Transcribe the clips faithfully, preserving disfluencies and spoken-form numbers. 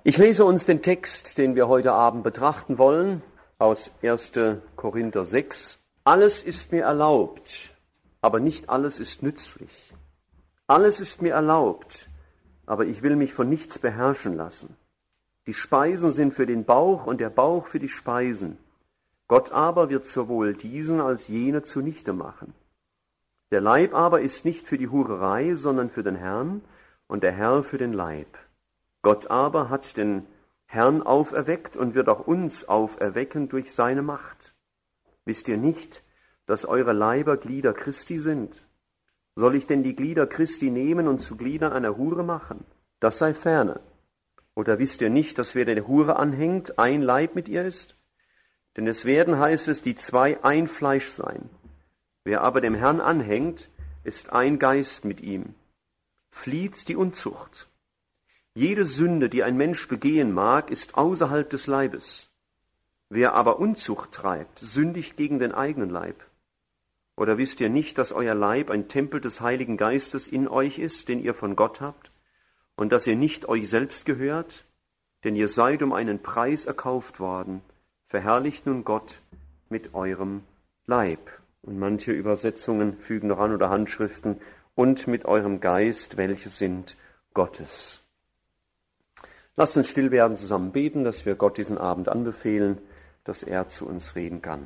Ich lese uns den Text, den wir heute Abend betrachten wollen, aus erster Korinther sechs. Alles ist mir erlaubt, aber nicht alles ist nützlich. Alles ist mir erlaubt, aber ich will mich von nichts beherrschen lassen. Die Speisen sind für den Bauch und der Bauch für die Speisen. Gott aber wird sowohl diesen als jene zunichte machen. Der Leib aber ist nicht für die Hurerei, sondern für den Herrn und der Herr für den Leib. Gott aber hat den Herrn auferweckt und wird auch uns auferwecken durch seine Macht. Wisst ihr nicht, dass eure Leiber Glieder Christi sind? Soll ich denn die Glieder Christi nehmen und zu Gliedern einer Hure machen? Das sei ferne. Oder wisst ihr nicht, dass wer der Hure anhängt, ein Leib mit ihr ist? Denn es werden, heißt es, die zwei ein Fleisch sein. Wer aber dem Herrn anhängt, ist ein Geist mit ihm. Flieht die Unzucht. Jede Sünde, die ein Mensch begehen mag, ist außerhalb des Leibes. Wer aber Unzucht treibt, sündigt gegen den eigenen Leib. Oder wisst ihr nicht, dass euer Leib ein Tempel des Heiligen Geistes in euch ist, den ihr von Gott habt, und dass ihr nicht euch selbst gehört? Denn ihr seid um einen Preis erkauft worden. Verherrlicht nun Gott mit eurem Leib. Und manche Übersetzungen fügen noch an oder Handschriften, und mit eurem Geist, welche sind Gottes. Lasst uns still werden, zusammen beten, dass wir Gott diesen Abend anbefehlen, dass er zu uns reden kann.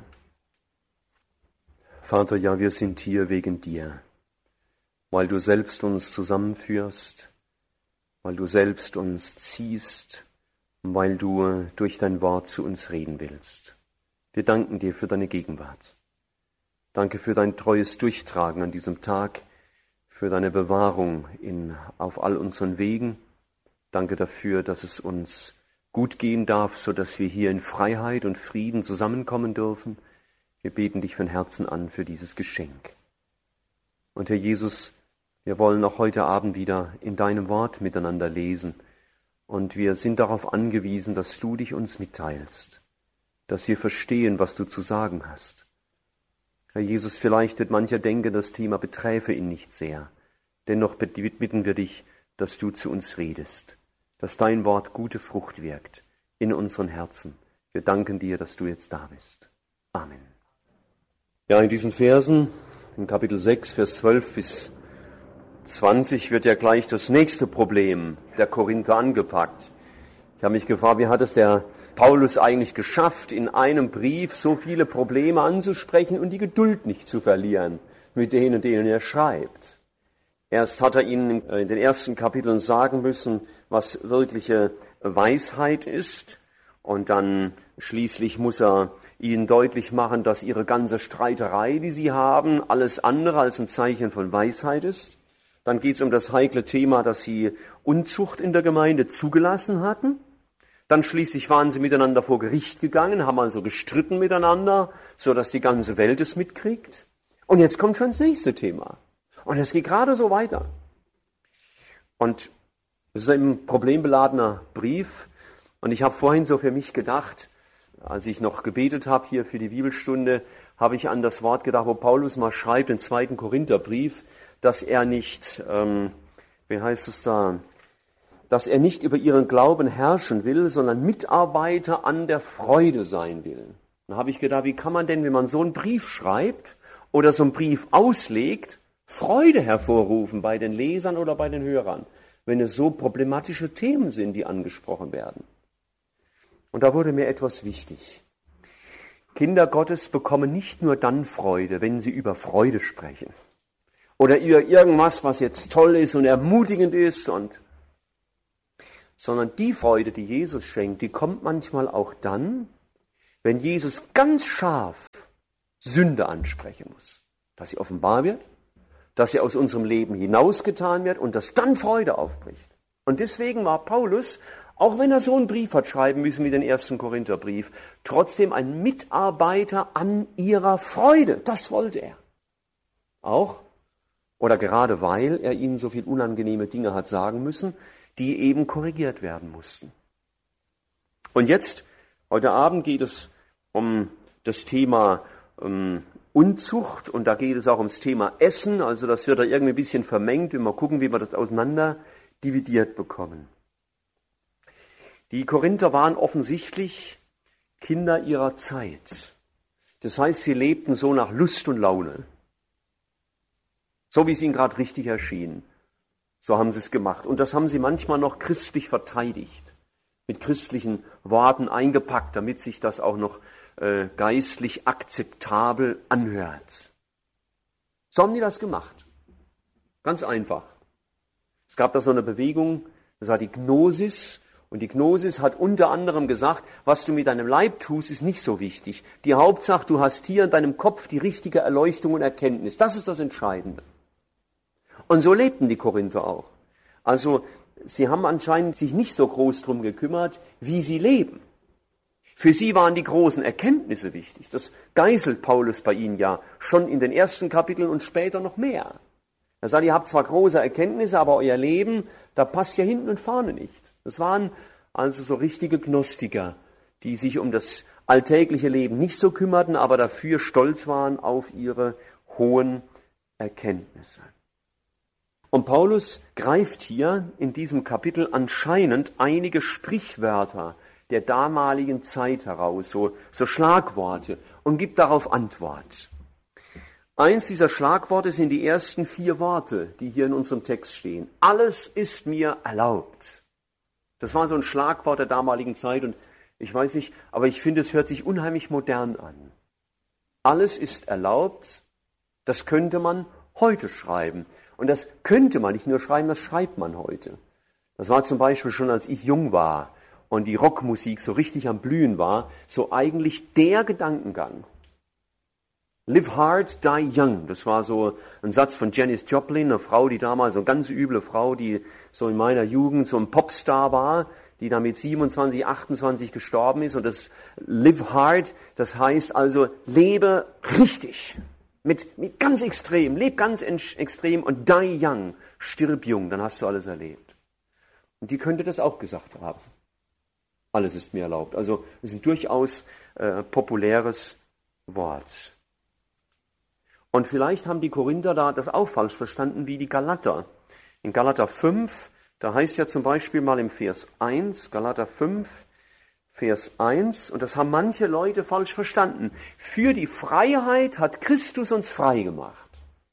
Vater, ja, wir sind hier wegen dir, weil du selbst uns zusammenführst, weil du selbst uns ziehst und weil du durch dein Wort zu uns reden willst. Wir danken dir für deine Gegenwart. Danke für dein treues Durchtragen an diesem Tag, für deine Bewahrung in, auf all unseren Wegen. Danke dafür, dass es uns gut gehen darf, so dass wir hier in Freiheit und Frieden zusammenkommen dürfen. Wir beten dich von Herzen an für dieses Geschenk. Und Herr Jesus, wir wollen auch heute Abend wieder in deinem Wort miteinander lesen. Und wir sind darauf angewiesen, dass du dich uns mitteilst, dass wir verstehen, was du zu sagen hast. Herr Jesus, vielleicht wird mancher denken, das Thema beträfe ihn nicht sehr. Dennoch bitten wir dich, dass du zu uns redest, dass dein Wort gute Frucht wirkt in unseren Herzen. Wir danken dir, dass du jetzt da bist. Amen. Ja, in diesen Versen, in Kapitel sechs, Vers zwölf bis zwanzig, wird ja gleich das nächste Problem der Korinther angepackt. Ich habe mich gefragt, wie hat es der Paulus eigentlich geschafft, in einem Brief so viele Probleme anzusprechen und die Geduld nicht zu verlieren mit denen, denen er schreibt. Erst hat er ihnen in den ersten Kapiteln sagen müssen, was wirkliche Weisheit ist. Und dann schließlich muss er ihnen deutlich machen, dass ihre ganze Streiterei, die sie haben, alles andere als ein Zeichen von Weisheit ist. Dann geht es um das heikle Thema, dass sie Unzucht in der Gemeinde zugelassen hatten. Dann schließlich waren sie miteinander vor Gericht gegangen, haben also gestritten miteinander, so dass die ganze Welt es mitkriegt. Und jetzt kommt schon das nächste Thema. Und es geht gerade so weiter. Und es ist ein problembeladener Brief. Und ich habe vorhin so für mich gedacht, als ich noch gebetet habe hier für die Bibelstunde, habe ich an das Wort gedacht, wo Paulus mal schreibt, im zweiten Korintherbrief, dass er nicht, ähm, wie heißt es da, dass er nicht über ihren Glauben herrschen will, sondern Mitarbeiter an der Freude sein will. Dann habe ich gedacht, wie kann man denn, wenn man so einen Brief schreibt oder so einen Brief auslegt, Freude hervorrufen bei den Lesern oder bei den Hörern, wenn es so problematische Themen sind, die angesprochen werden. Und da wurde mir etwas wichtig. Kinder Gottes bekommen nicht nur dann Freude, wenn sie über Freude sprechen oder über irgendwas, was jetzt toll ist und ermutigend ist, und sondern die Freude, die Jesus schenkt, die kommt manchmal auch dann, wenn Jesus ganz scharf Sünde ansprechen muss, dass sie offenbar wird, dass sie aus unserem Leben hinausgetan wird und dass dann Freude aufbricht. Und deswegen war Paulus, auch wenn er so einen Brief hat schreiben müssen wie den ersten Korintherbrief, trotzdem ein Mitarbeiter an ihrer Freude. Das wollte er. Auch, oder gerade weil er ihnen so viel unangenehme Dinge hat sagen müssen, die eben korrigiert werden mussten. Und jetzt, heute Abend geht es um das Thema um Unzucht, und da geht es auch ums Thema Essen, also das wird da irgendwie ein bisschen vermengt, wir mal gucken, wie wir das auseinander dividiert bekommen. Die Korinther waren offensichtlich Kinder ihrer Zeit. Das heißt, sie lebten so nach Lust und Laune. So wie es ihnen gerade richtig erschien. So haben sie es gemacht. Und das haben sie manchmal noch christlich verteidigt. Mit christlichen Worten eingepackt, damit sich das auch noch äh, geistlich akzeptabel anhört. So haben die das gemacht. Ganz einfach. Es gab da so eine Bewegung, das war die Gnosis. Und die Gnosis hat unter anderem gesagt, was du mit deinem Leib tust, ist nicht so wichtig. Die Hauptsache, du hast hier in deinem Kopf die richtige Erleuchtung und Erkenntnis. Das ist das Entscheidende. Und so lebten die Korinther auch. Also sie haben anscheinend sich nicht so groß drum gekümmert, wie sie leben. Für sie waren die großen Erkenntnisse wichtig. Das geißelt Paulus bei ihnen ja schon in den ersten Kapiteln und später noch mehr. Er sagt, ihr habt zwar große Erkenntnisse, aber euer Leben, da passt ja hinten und vorne nicht. Das waren also so richtige Gnostiker, die sich um das alltägliche Leben nicht so kümmerten, aber dafür stolz waren auf ihre hohen Erkenntnisse. Und Paulus greift hier in diesem Kapitel anscheinend einige Sprichwörter der damaligen Zeit heraus, so, so Schlagworte, und gibt darauf Antwort. Eins dieser Schlagworte sind die ersten vier Worte, die hier in unserem Text stehen. Alles ist mir erlaubt. Das war so ein Schlagwort der damaligen Zeit und ich weiß nicht, aber ich finde, es hört sich unheimlich modern an. Alles ist erlaubt, das könnte man heute schreiben. Und das könnte man nicht nur schreiben, das schreibt man heute. Das war zum Beispiel schon, als ich jung war und die Rockmusik so richtig am Blühen war, so eigentlich der Gedankengang. Live hard, die young. Das war so ein Satz von Janis Joplin, eine Frau, die damals, so eine ganz üble Frau, die so in meiner Jugend so ein Popstar war, die dann mit siebenundzwanzig, achtundzwanzig gestorben ist. Und das Live hard, das heißt also, lebe richtig. Mit, mit ganz extrem, leb ganz extrem und die young, stirb jung, dann hast du alles erlebt. Und die könnte das auch gesagt haben. Alles ist mir erlaubt. Also es ist ein durchaus äh, populäres Wort. Und vielleicht haben die Korinther da das auch falsch verstanden wie die Galater. In Galater fünf, da heißt ja zum Beispiel mal im Vers eins, Galater fünf, Vers eins, und das haben manche Leute falsch verstanden. Für die Freiheit hat Christus uns frei gemacht.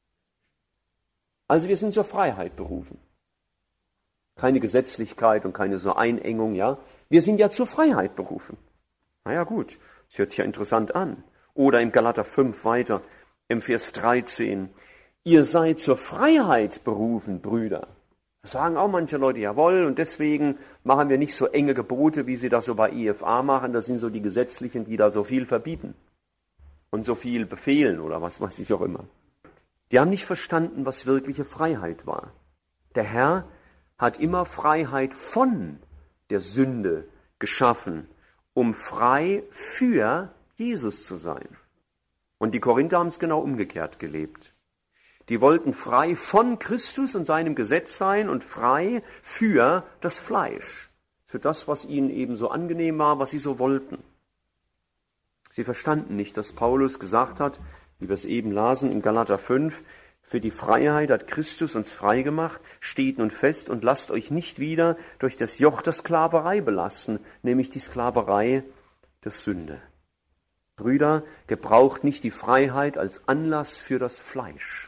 Also wir sind zur Freiheit berufen. Keine Gesetzlichkeit und keine so Einengung, ja. Wir sind ja zur Freiheit berufen. Naja gut, das hört sich ja interessant an. Oder im Galater fünf weiter, im Vers dreizehn. Ihr seid zur Freiheit berufen, Brüder. Das sagen auch manche Leute, jawohl, und deswegen machen wir nicht so enge Gebote, wie sie das so bei I F A machen. Das sind so die Gesetzlichen, die da so viel verbieten und so viel befehlen oder was weiß ich auch immer. Die haben nicht verstanden, was wirkliche Freiheit war. Der Herr hat immer Freiheit von der Sünde geschaffen, um frei für Jesus zu sein. Und die Korinther haben es genau umgekehrt gelebt. Die wollten frei von Christus und seinem Gesetz sein und frei für das Fleisch, für das, was ihnen eben so angenehm war, was sie so wollten. Sie verstanden nicht, dass Paulus gesagt hat, wie wir es eben lasen in Galater fünf, für die Freiheit hat Christus uns frei gemacht, steht nun fest und lasst euch nicht wieder durch das Joch der Sklaverei belasten, nämlich die Sklaverei der Sünde. Brüder, gebraucht nicht die Freiheit als Anlass für das Fleisch.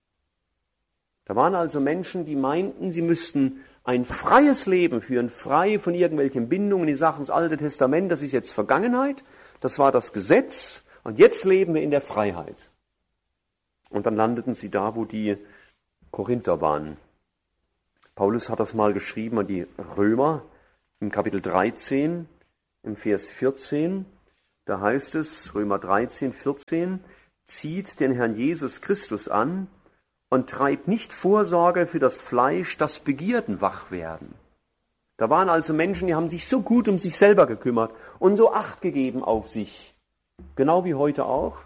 Da waren also Menschen, die meinten, sie müssten ein freies Leben führen, frei von irgendwelchen Bindungen in Sachen des Alten Testaments. Das ist jetzt Vergangenheit, das war das Gesetz und jetzt leben wir in der Freiheit. Und dann landeten sie da, wo die Korinther waren. Paulus hat das mal geschrieben an die Römer im Kapitel dreizehn, im Vers vierzehn. Da heißt es, Römer dreizehn, vierzehn, zieht den Herrn Jesus Christus an und treibt nicht Vorsorge für das Fleisch, dass Begierden wach werden. Da waren also Menschen, die haben sich so gut um sich selber gekümmert und so Acht gegeben auf sich. Genau wie heute auch.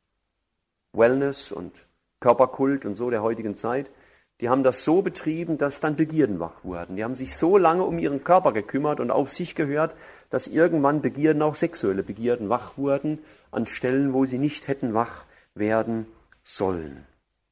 Wellness und Körperkult und so der heutigen Zeit. Die haben das so betrieben, dass dann Begierden wach wurden. Die haben sich so lange um ihren Körper gekümmert und auf sich gehört, dass irgendwann Begierden, auch sexuelle Begierden, wach wurden an Stellen, wo sie nicht hätten wach werden sollen.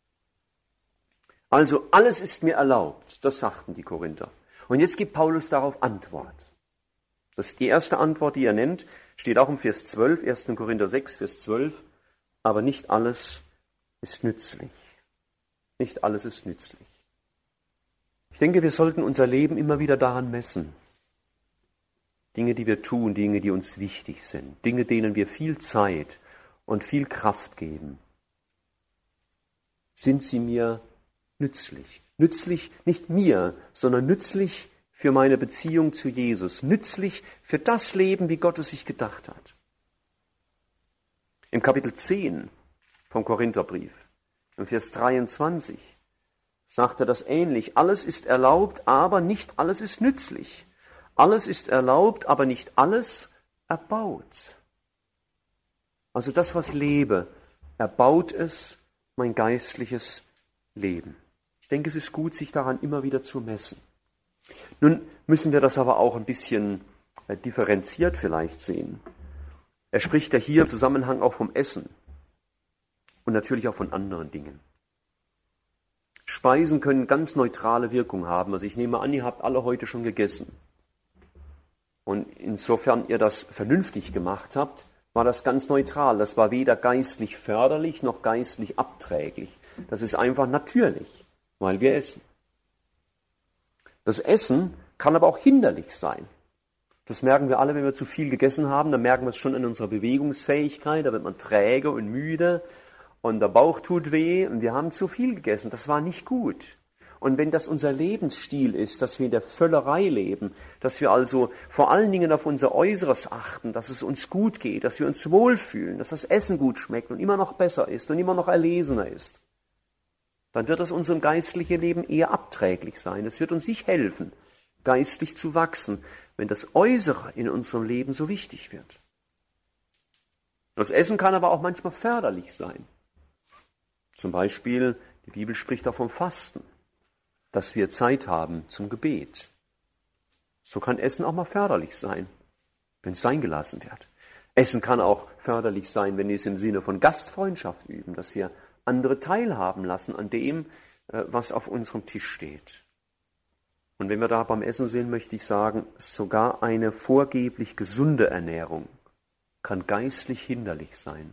Also alles ist mir erlaubt, das sagten die Korinther. Und jetzt gibt Paulus darauf Antwort. Das ist die erste Antwort, die er nennt, steht auch im Vers zwölf, erster Korinther sechs, Vers zwölf. Aber nicht alles ist nützlich. Nicht alles ist nützlich. Ich denke, wir sollten unser Leben immer wieder daran messen. Dinge, die wir tun, Dinge, die uns wichtig sind, Dinge, denen wir viel Zeit und viel Kraft geben. Sind sie mir nützlich? Nützlich nicht mir, sondern nützlich für meine Beziehung zu Jesus. Nützlich für das Leben, wie Gott es sich gedacht hat. Im Kapitel zehn vom Korintherbrief, im Vers dreiundzwanzig, sagt er das ähnlich. Alles ist erlaubt, aber nicht alles ist nützlich. Alles ist erlaubt, aber nicht alles erbaut. Also das, was lebe, erbaut es mein geistliches Leben. Ich denke, es ist gut, sich daran immer wieder zu messen. Nun müssen wir das aber auch ein bisschen differenziert vielleicht sehen. Er spricht ja hier im Zusammenhang auch vom Essen und natürlich auch von anderen Dingen. Speisen können ganz neutrale Wirkung haben. Also ich nehme an, ihr habt alle heute schon gegessen. Und insofern ihr das vernünftig gemacht habt, war das ganz neutral. Das war weder geistlich förderlich noch geistlich abträglich. Das ist einfach natürlich, weil wir essen. Das Essen kann aber auch hinderlich sein. Das merken wir alle, wenn wir zu viel gegessen haben. Dann merken wir es schon in unserer Bewegungsfähigkeit. Da wird man träge und müde und der Bauch tut weh und wir haben zu viel gegessen. Das war nicht gut. Und wenn das unser Lebensstil ist, dass wir in der Völlerei leben, dass wir also vor allen Dingen auf unser Äußeres achten, dass es uns gut geht, dass wir uns wohlfühlen, dass das Essen gut schmeckt und immer noch besser ist und immer noch erlesener ist, dann wird das unserem geistlichen Leben eher abträglich sein. Es wird uns nicht helfen, geistlich zu wachsen, wenn das Äußere in unserem Leben so wichtig wird. Das Essen kann aber auch manchmal förderlich sein. Zum Beispiel, die Bibel spricht auch vom Fasten, dass wir Zeit haben zum Gebet. So kann Essen auch mal förderlich sein, wenn es sein gelassen wird. Essen kann auch förderlich sein, wenn wir es im Sinne von Gastfreundschaft üben, dass wir andere teilhaben lassen an dem, was auf unserem Tisch steht. Und wenn wir da beim Essen sind, möchte ich sagen, sogar eine vorgeblich gesunde Ernährung kann geistlich hinderlich sein.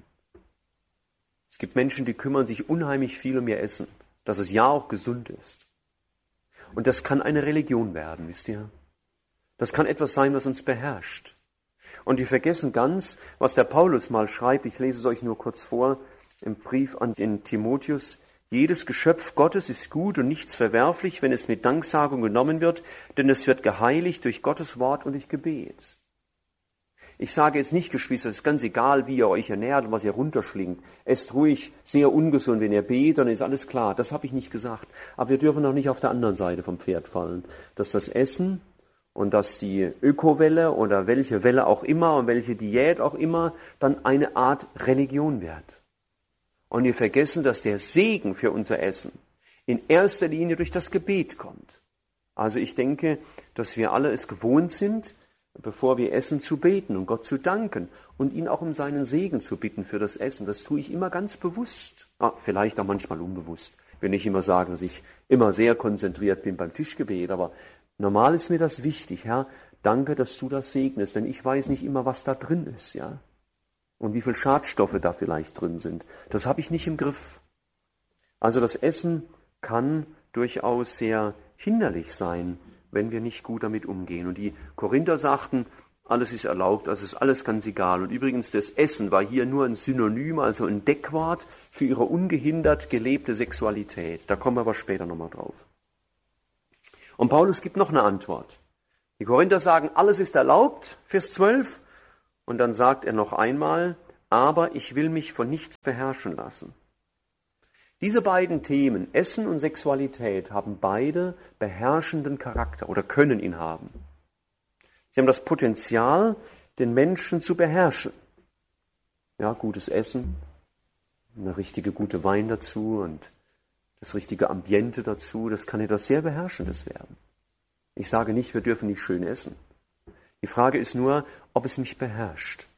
Es gibt Menschen, die kümmern sich unheimlich viel um ihr Essen, dass es ja auch gesund ist. Und das kann eine Religion werden, wisst ihr? Das kann etwas sein, was uns beherrscht. Und wir vergessen ganz, was der Paulus mal schreibt, ich lese es euch nur kurz vor, im Brief an den Timotheus: Jedes Geschöpf Gottes ist gut und nichts verwerflich, wenn es mit Danksagung genommen wird, denn es wird geheiligt durch Gottes Wort und durch Gebet. Ich sage jetzt nicht, Geschwister, es ist ganz egal, wie ihr euch ernährt und was ihr runterschlingt. Esst ruhig sehr ungesund, wenn ihr betet, dann ist alles klar. Das habe ich nicht gesagt. Aber wir dürfen auch nicht auf der anderen Seite vom Pferd fallen, dass das Essen und dass die Ökowelle oder welche Welle auch immer und welche Diät auch immer dann eine Art Religion wird. Und wir vergessen, dass der Segen für unser Essen in erster Linie durch das Gebet kommt. Also ich denke, dass wir alle es gewohnt sind, bevor wir essen, zu beten und Gott zu danken und ihn auch um seinen Segen zu bitten für das Essen. Das tue ich immer ganz bewusst, ah, vielleicht auch manchmal unbewusst. Ich will nicht immer sagen, dass ich immer sehr konzentriert bin beim Tischgebet, aber normal ist mir das wichtig, Herr, danke, dass du das segnest, denn ich weiß nicht immer, was da drin ist, ja, und wie viele Schadstoffe da vielleicht drin sind. Das habe ich nicht im Griff. Also das Essen kann durchaus sehr hinderlich sein, wenn wir nicht gut damit umgehen. Und die Korinther sagten, alles ist erlaubt, also ist alles ganz egal. Und übrigens, das Essen war hier nur ein Synonym, also ein Deckwort für ihre ungehindert gelebte Sexualität. Da kommen wir aber später nochmal drauf. Und Paulus gibt noch eine Antwort. Die Korinther sagen, alles ist erlaubt, Vers zwölf. Und dann sagt er noch einmal, aber ich will mich von nichts beherrschen lassen. Diese beiden Themen, Essen und Sexualität, haben beide beherrschenden Charakter oder können ihn haben. Sie haben das Potenzial, den Menschen zu beherrschen. Ja, gutes Essen, eine richtige gute Wein dazu und das richtige Ambiente dazu, das kann etwas sehr Beherrschendes werden. Ich sage nicht, wir dürfen nicht schön essen. Die Frage ist nur, ob es mich beherrscht.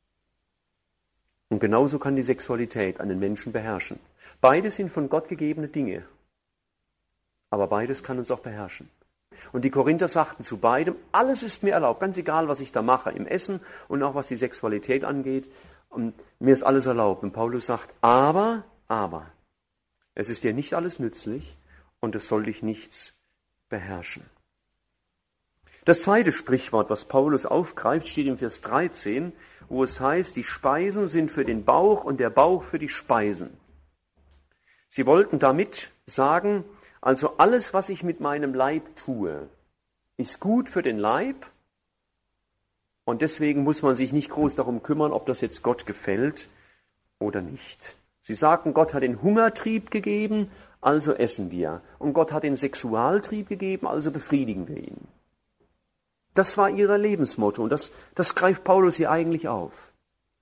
Und genauso kann die Sexualität einen Menschen beherrschen. Beide sind von Gott gegebene Dinge, aber beides kann uns auch beherrschen. Und die Korinther sagten zu beidem, alles ist mir erlaubt, ganz egal, was ich da mache, im Essen und auch was die Sexualität angeht. Und mir ist alles erlaubt. Und Paulus sagt, aber, aber, es ist dir nicht alles nützlich und es soll dich nichts beherrschen. Das zweite Sprichwort, was Paulus aufgreift, steht im Vers dreizehn, wo es heißt, die Speisen sind für den Bauch und der Bauch für die Speisen. Sie wollten damit sagen, also alles, was ich mit meinem Leib tue, ist gut für den Leib und deswegen muss man sich nicht groß darum kümmern, ob das jetzt Gott gefällt oder nicht. Sie sagten, Gott hat den Hungertrieb gegeben, also essen wir. Und Gott hat den Sexualtrieb gegeben, also befriedigen wir ihn. Das war ihr Lebensmotto und das, das greift Paulus hier eigentlich auf.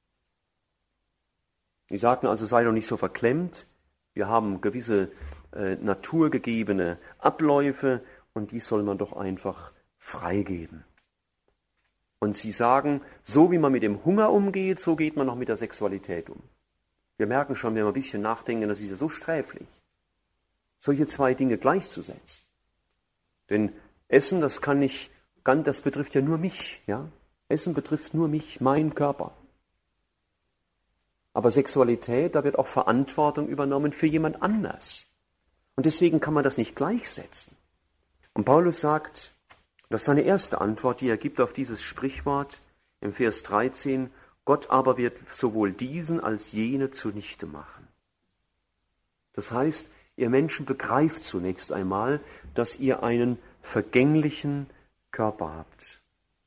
Sie sagten also, sei doch nicht so verklemmt. Wir haben gewisse äh, naturgegebene Abläufe und die soll man doch einfach freigeben. Und sie sagen, so wie man mit dem Hunger umgeht, so geht man auch mit der Sexualität um. Wir merken schon, wenn wir ein bisschen nachdenken, das ist ja so sträflich, solche zwei Dinge gleichzusetzen. Denn Essen, das kann nicht, das betrifft ja nur mich. Ja? Essen betrifft nur mich, meinen Körper. Aber Sexualität, da wird auch Verantwortung übernommen für jemand anders. Und deswegen kann man das nicht gleichsetzen. Und Paulus sagt, das ist seine erste Antwort, die er gibt auf dieses Sprichwort im Vers dreizehn, Gott aber wird sowohl diesen als jene zunichte machen. Das heißt, ihr Menschen begreift zunächst einmal, dass ihr einen vergänglichen Körper habt.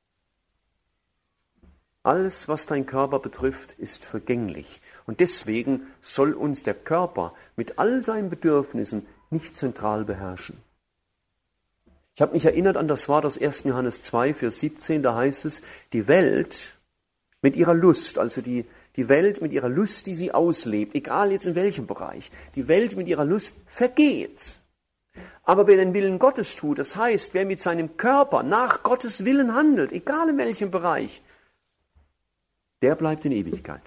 Alles, was dein Körper betrifft, ist vergänglich. Und deswegen soll uns der Körper mit all seinen Bedürfnissen nicht zentral beherrschen. Ich habe mich erinnert an das Wort aus ersten Johannes zwei, Vers siebzehn, da heißt es, die Welt mit ihrer Lust, also die, die Welt mit ihrer Lust, die sie auslebt, egal jetzt in welchem Bereich, die Welt mit ihrer Lust vergeht. Aber wer den Willen Gottes tut, das heißt, wer mit seinem Körper nach Gottes Willen handelt, egal in welchem Bereich, der bleibt in Ewigkeit.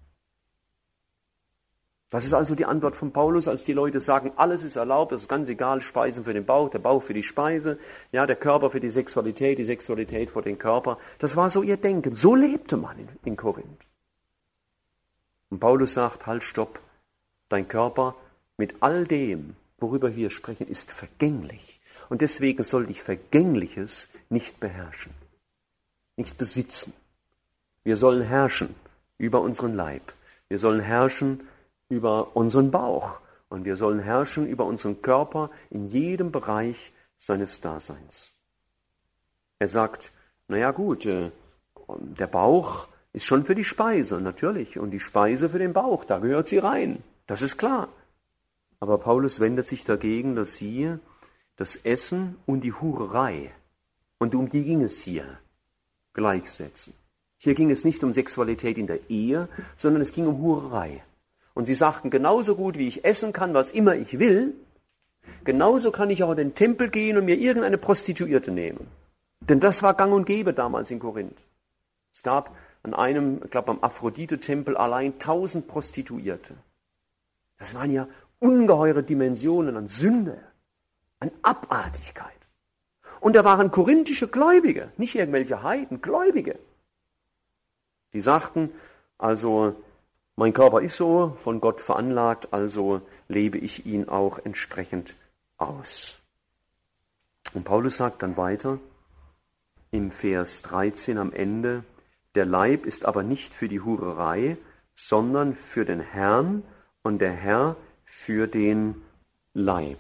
Das ist also die Antwort von Paulus, als die Leute sagen, alles ist erlaubt, das ist ganz egal, Speisen für den Bauch, der Bauch für die Speise, ja, der Körper für die Sexualität, die Sexualität für den Körper. Das war so ihr Denken. So lebte man in, in Korinth. Und Paulus sagt, halt, stopp, dein Körper mit all dem, worüber wir sprechen, ist vergänglich. Und deswegen soll dich Vergängliches nicht beherrschen, nicht besitzen. Wir sollen herrschen über unseren Leib. Wir sollen herrschen über unseren Bauch. Und wir sollen herrschen über unseren Körper in jedem Bereich seines Daseins. Er sagt, naja gut, äh, der Bauch ist schon für die Speise, natürlich. Und die Speise für den Bauch, da gehört sie rein. Das ist klar. Aber Paulus wendet sich dagegen, dass sie das Essen und die Hurerei, und um die ging es hier, gleichsetzen. Hier ging es nicht um Sexualität in der Ehe, sondern es ging um Hurerei. Und sie sagten, genauso gut wie ich essen kann, was immer ich will, genauso kann ich auch in den Tempel gehen und mir irgendeine Prostituierte nehmen. Denn das war gang und gäbe damals in Korinth. Es gab an einem, ich glaube am Aphrodite-Tempel allein tausend Prostituierte. Das waren ja ungeheure Dimensionen an Sünde, an Abartigkeit. Und da waren korinthische Gläubige, nicht irgendwelche Heiden, Gläubige. Die sagten, also mein Körper ist so von Gott veranlagt, also lebe ich ihn auch entsprechend aus. Und Paulus sagt dann weiter im Vers dreizehn am Ende, der Leib ist aber nicht für die Hurerei, sondern für den Herrn und der Herr für den Leib.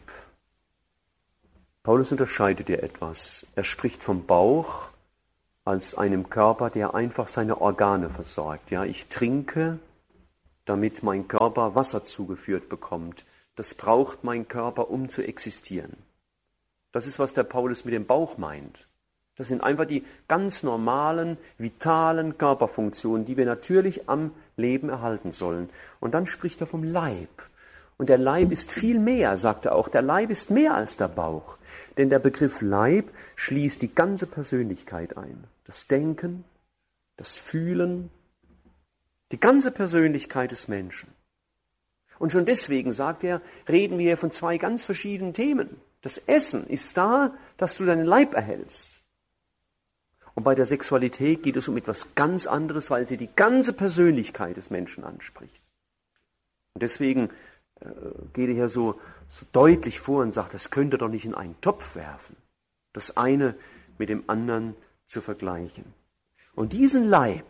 Paulus unterscheidet hier etwas. Er spricht vom Bauch als einem Körper, der einfach seine Organe versorgt. Ja, ich trinke, damit mein Körper Wasser zugeführt bekommt. Das braucht mein Körper, um zu existieren. Das ist, was der Paulus mit dem Bauch meint. Das sind einfach die ganz normalen, vitalen Körperfunktionen, die wir natürlich am Leben erhalten sollen. Und dann spricht er vom Leib. Und der Leib ist viel mehr, sagt er auch. Der Leib ist mehr als der Bauch. Denn der Begriff Leib schließt die ganze Persönlichkeit ein. Das Denken, das Fühlen, die ganze Persönlichkeit des Menschen. Und schon deswegen, sagt er, reden wir von zwei ganz verschiedenen Themen. Das Essen ist da, dass du deinen Leib erhältst. Und bei der Sexualität geht es um etwas ganz anderes, weil sie die ganze Persönlichkeit des Menschen anspricht. Und deswegen äh, geht er hier so, so deutlich vor und sagt, das könnt ihr doch nicht in einen Topf werfen, das eine mit dem anderen zu vergleichen. Und diesen Leib,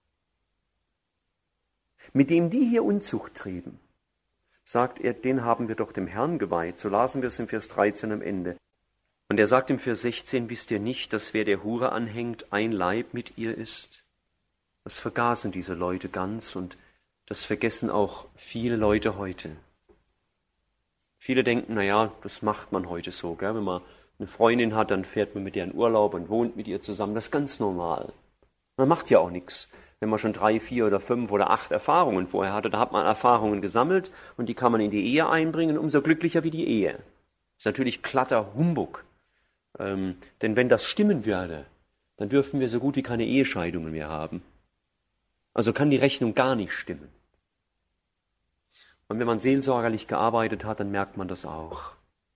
mit dem die hier Unzucht trieben, sagt er, den haben wir doch dem Herrn geweiht. So lasen wir es im Vers dreizehn am Ende. Und er sagt im Vers sechzehn, wisst ihr nicht, dass wer der Hure anhängt, ein Leib mit ihr ist? Das vergaßen diese Leute ganz und das vergessen auch viele Leute heute. Viele denken, naja, das macht man heute so. Gell? Wenn man eine Freundin hat, dann fährt man mit ihr in Urlaub und wohnt mit ihr zusammen. Das ist ganz normal. Man macht ja auch nichts. Wenn man schon drei, vier oder fünf oder acht Erfahrungen vorher hatte, da hat man Erfahrungen gesammelt und die kann man in die Ehe einbringen, umso glücklicher wie die Ehe. Das ist natürlich glatter Humbug. Ähm, denn wenn das stimmen würde, dann dürften wir so gut wie keine Ehescheidungen mehr haben. Also kann die Rechnung gar nicht stimmen. Und wenn man seelsorgerlich gearbeitet hat, dann merkt man das auch.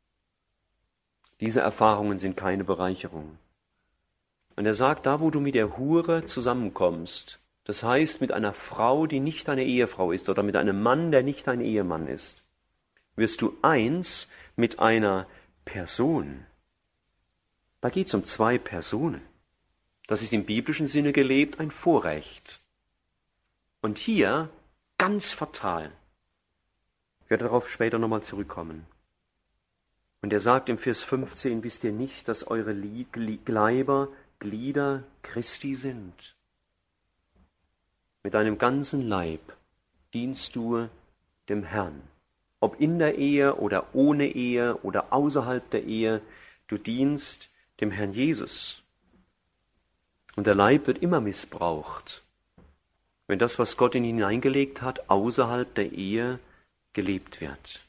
Diese Erfahrungen sind keine Bereicherung. Und er sagt, da wo du mit der Hure zusammenkommst, das heißt mit einer Frau, die nicht deine Ehefrau ist, oder mit einem Mann, der nicht dein Ehemann ist, wirst du eins mit einer Person. Da geht es um zwei Personen. Das ist im biblischen Sinne gelebt ein Vorrecht. Und hier ganz fatal. Ich werde darauf später nochmal zurückkommen. Und er sagt im Vers fünfzehn, wisst ihr nicht, dass eure Leiber Glieder Christi sind? Mit deinem ganzen Leib dienst du dem Herrn. Ob in der Ehe oder ohne Ehe oder außerhalb der Ehe, du dienst dem Herrn Jesus. Und der Leib wird immer missbraucht, wenn das, was Gott in ihn hineingelegt hat, außerhalb der Ehe gelebt wird.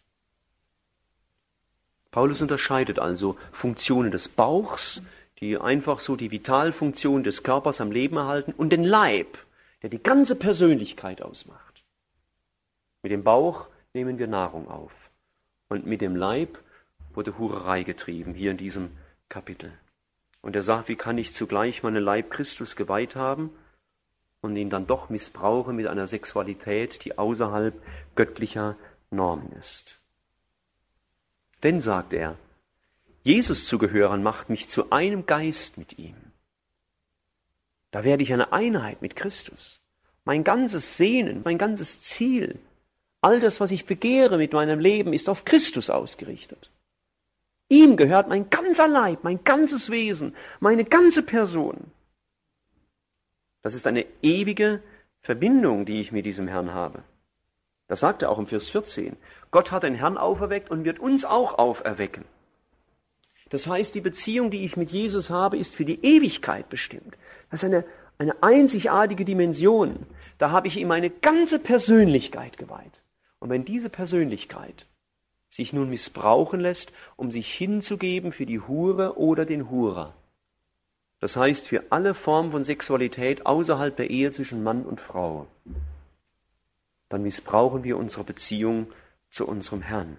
Paulus unterscheidet also Funktionen des Bauchs, die einfach so die Vitalfunktion des Körpers am Leben erhalten, und den Leib, der die ganze Persönlichkeit ausmacht. Mit dem Bauch nehmen wir Nahrung auf und mit dem Leib wurde Hurerei getrieben, hier in diesem Kapitel. Und er sagt, wie kann ich zugleich meinen Leib Christus geweiht haben und ihn dann doch missbrauchen mit einer Sexualität, die außerhalb göttlicher Normen ist. Denn, sagt er, Jesus zu gehören macht mich zu einem Geist mit ihm. Da werde ich eine Einheit mit Christus. Mein ganzes Sehnen, mein ganzes Ziel, all das, was ich begehre mit meinem Leben, ist auf Christus ausgerichtet. Ihm gehört mein ganzer Leib, mein ganzes Wesen, meine ganze Person. Das ist eine ewige Verbindung, die ich mit diesem Herrn habe. Das sagt er auch im Vers vierzehn. Gott hat den Herrn auferweckt und wird uns auch auferwecken. Das heißt, die Beziehung, die ich mit Jesus habe, ist für die Ewigkeit bestimmt. Das ist eine, eine einzigartige Dimension. Da habe ich ihm meine ganze Persönlichkeit geweiht. Und wenn diese Persönlichkeit sich nun missbrauchen lässt, um sich hinzugeben für die Hure oder den Hurer, das heißt für alle Formen von Sexualität außerhalb der Ehe zwischen Mann und Frau, dann missbrauchen wir unsere Beziehung zu unserem Herrn.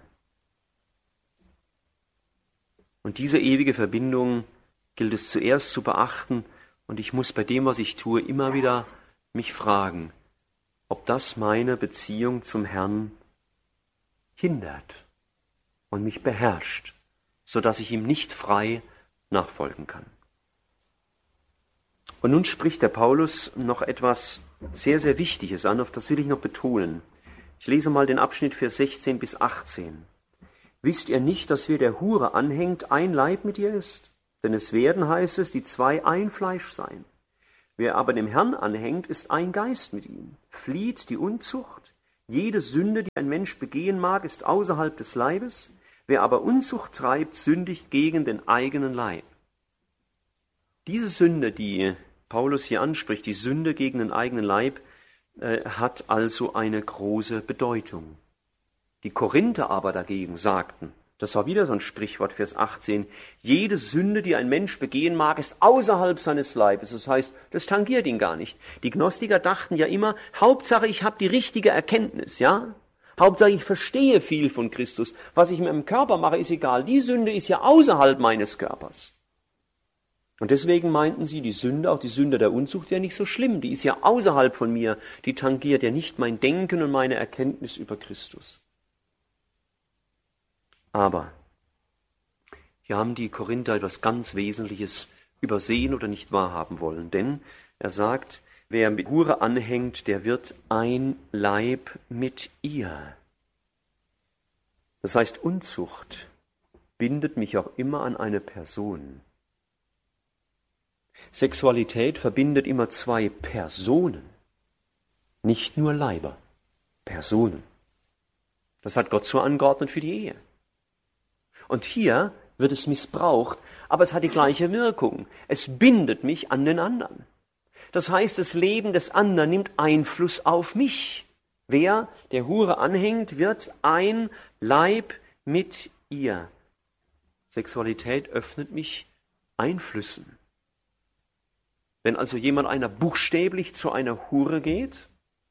Und diese ewige Verbindung gilt es zuerst zu beachten, und ich muss bei dem, was ich tue, immer wieder mich fragen, ob das meine Beziehung zum Herrn hindert und mich beherrscht, sodass ich ihm nicht frei nachfolgen kann. Und nun spricht der Paulus noch etwas sehr, sehr Wichtiges an, auf das will ich noch betonen. Ich lese mal den Abschnitt Vers sechzehn bis achtzehn. Wisst ihr nicht, dass wer der Hure anhängt, ein Leib mit ihr ist? Denn es werden, heißt es, die zwei ein Fleisch sein. Wer aber dem Herrn anhängt, ist ein Geist mit ihm. Flieht die Unzucht. Jede Sünde, die ein Mensch begehen mag, ist außerhalb des Leibes. Wer aber Unzucht treibt, sündigt gegen den eigenen Leib. Diese Sünde, die Paulus hier anspricht, die Sünde gegen den eigenen Leib, äh, hat also eine große Bedeutung. Die Korinther aber dagegen sagten, das war wieder so ein Sprichwort, Vers achtzehn, jede Sünde, die ein Mensch begehen mag, ist außerhalb seines Leibes. Das heißt, das tangiert ihn gar nicht. Die Gnostiker dachten ja immer, Hauptsache, ich habe die richtige Erkenntnis, ja? Hauptsache ich verstehe viel von Christus. Was ich mit meinem Körper mache, ist egal. Die Sünde ist ja außerhalb meines Körpers. Und deswegen meinten sie, die Sünde, auch die Sünde der Unzucht, wäre nicht so schlimm. Die ist ja außerhalb von mir. Die tangiert ja nicht mein Denken und meine Erkenntnis über Christus. Aber hier haben die Korinther etwas ganz Wesentliches übersehen oder nicht wahrhaben wollen. Denn er sagt, wer mit Hure anhängt, der wird ein Leib mit ihr. Das heißt, Unzucht bindet mich auch immer an eine Person. Sexualität verbindet immer zwei Personen, nicht nur Leiber, Personen. Das hat Gott so angeordnet für die Ehe. Und hier wird es missbraucht, aber es hat die gleiche Wirkung. Es bindet mich an den anderen. Das heißt, das Leben des anderen nimmt Einfluss auf mich. Wer der Hure anhängt, wird ein Leib mit ihr. Sexualität öffnet mich Einflüssen. Wenn also jemand einer buchstäblich zu einer Hure geht,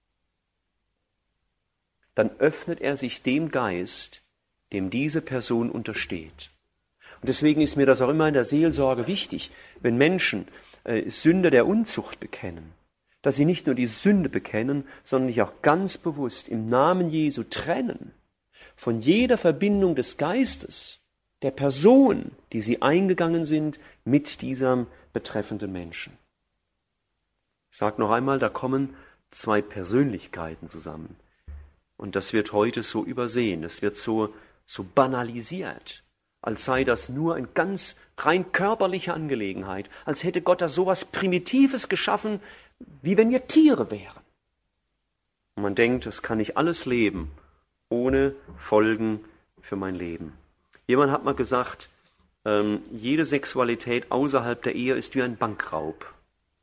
dann öffnet er sich dem Geist, dem diese Person untersteht. Und deswegen ist mir das auch immer in der Seelsorge wichtig, wenn Menschen äh, Sünde der Unzucht bekennen, dass sie nicht nur die Sünde bekennen, sondern sich auch ganz bewusst im Namen Jesu trennen von jeder Verbindung des Geistes, der Person, die sie eingegangen sind mit diesem betreffenden Menschen. Ich sage noch einmal, da kommen zwei Persönlichkeiten zusammen. Und das wird heute so übersehen, das wird so, so banalisiert, als sei das nur eine ganz rein körperliche Angelegenheit, als hätte Gott da sowas Primitives geschaffen, wie wenn wir Tiere wären. Und man denkt, das kann ich alles leben, ohne Folgen für mein Leben. Jemand hat mal gesagt, ähm, jede Sexualität außerhalb der Ehe ist wie ein Bankraub.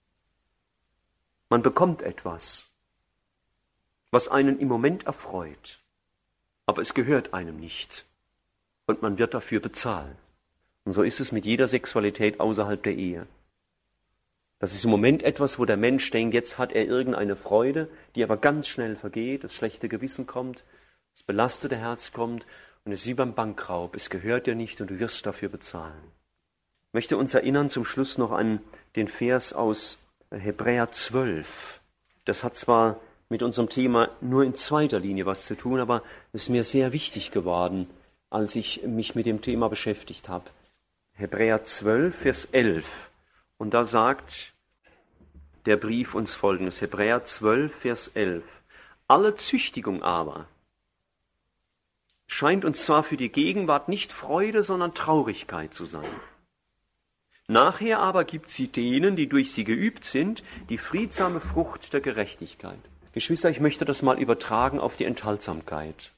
Man bekommt etwas, was einen im Moment erfreut, aber es gehört einem nicht und man wird dafür bezahlen. Und so ist es mit jeder Sexualität außerhalb der Ehe. Das ist im Moment etwas, wo der Mensch denkt, jetzt hat er irgendeine Freude, die aber ganz schnell vergeht, das schlechte Gewissen kommt, das belastete Herz kommt und es ist wie beim Bankraub, es gehört dir nicht und du wirst dafür bezahlen. Ich möchte uns erinnern zum Schluss noch an den Vers aus Hebräer zwölf. Das hat zwar mit unserem Thema nur in zweiter Linie was zu tun, aber es ist mir sehr wichtig geworden, als ich mich mit dem Thema beschäftigt habe. Hebräer zwölf, Vers elf. Und da sagt der Brief uns Folgendes. Hebräer zwölf, Vers elf. Alle Züchtigung aber scheint uns zwar für die Gegenwart nicht Freude, sondern Traurigkeit zu sein. Nachher aber gibt sie denen, die durch sie geübt sind, die friedsame Frucht der Gerechtigkeit. Geschwister, ich möchte das mal übertragen auf die Enthaltsamkeit.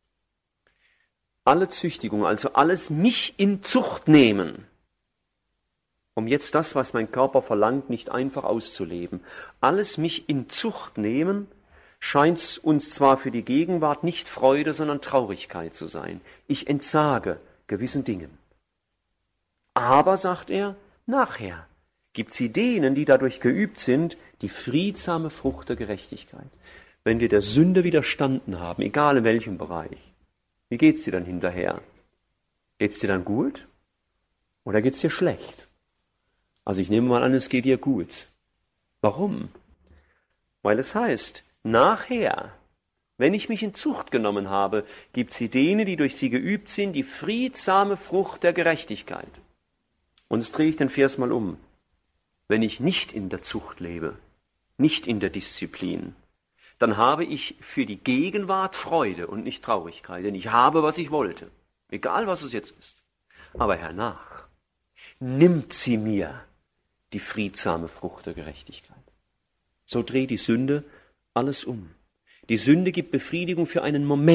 Alle Züchtigung, also alles mich in Zucht nehmen, um jetzt das, was mein Körper verlangt, nicht einfach auszuleben. Alles mich in Zucht nehmen, scheint uns zwar für die Gegenwart nicht Freude, sondern Traurigkeit zu sein. Ich entsage gewissen Dingen. Aber, sagt er, nachher gibt sie denen, die dadurch geübt sind, die friedsame Frucht der Gerechtigkeit. Wenn wir der Sünde widerstanden haben, egal in welchem Bereich, wie geht's dir dann hinterher? Geht's dir dann gut oder geht's dir schlecht? Also ich nehme mal an, es geht dir gut. Warum? Weil es heißt, nachher, wenn ich mich in Zucht genommen habe, gibt sie denen, die durch sie geübt sind, die friedsame Frucht der Gerechtigkeit. Und jetzt drehe ich den Vers mal um. Wenn ich nicht in der Zucht lebe, nicht in der Disziplin, dann habe ich für die Gegenwart Freude und nicht Traurigkeit, denn ich habe, was ich wollte, egal was es jetzt ist. Aber hernach nimmt sie mir die friedsame Frucht der Gerechtigkeit. So dreht die Sünde alles um. Die Sünde gibt Befriedigung für einen Moment.